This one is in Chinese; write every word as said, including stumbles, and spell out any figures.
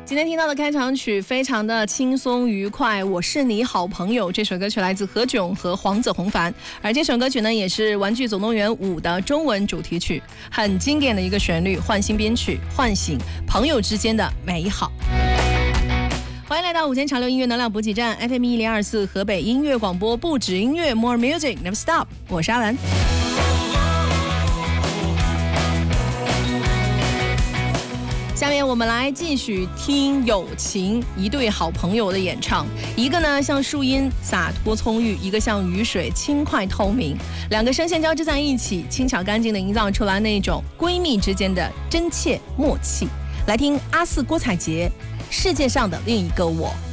今天听到的开场曲非常的轻松愉快，我是你好朋友。这首歌曲来自何炅和黄子弘凡，而这首歌曲呢也是《玩具总动员五》的中文主题曲，很经典的一个旋律，换新编曲，唤醒朋友之间的美好。欢迎来到午间潮流音乐能量补给站 F M 一零二四河北音乐广播，不止音乐 More Music Never Stop， 我是阿文。下面我们来继续听友情一对好朋友的演唱，一个呢像树荫洒脱葱郁，一个像雨水轻快透明，两个声线交织在一起，轻巧干净的营造出来那种闺蜜之间的真切默契。来听阿四郭采洁，世界上的另一个我。